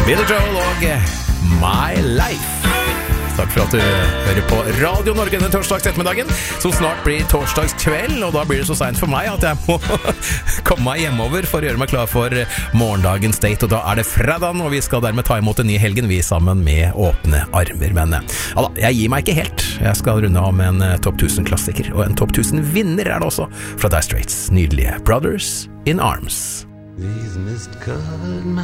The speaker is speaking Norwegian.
Billy Joel og My Life. Takk for at du hører på Radio Norge denne torsdags ettermiddagen, som snart blir torsdags kveld, og da blir det så sent for meg at jeg må komme meg hjemover for å gjøre meg klar for morgendagens date, og da er det fredagen, og vi skal dermed ta imot en ny helgen, vi sammen med åpne armer. Men ja da, jeg gir meg ikke helt. Jeg skal runde av med en topp 1000 klassiker, og en topp 1000 vinner er det også, fra Dire Straits nydelige Brothers in Arms.